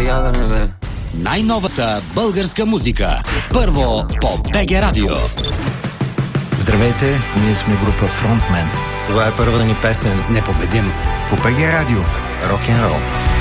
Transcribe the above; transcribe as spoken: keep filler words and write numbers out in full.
ядрене, бе. Най-новата българска музика. Първо по БГ Радио. Здравейте, ние сме група Frontman. Това е първата ни песен. Непобедим. По БГ Радио. Рок-н-рол.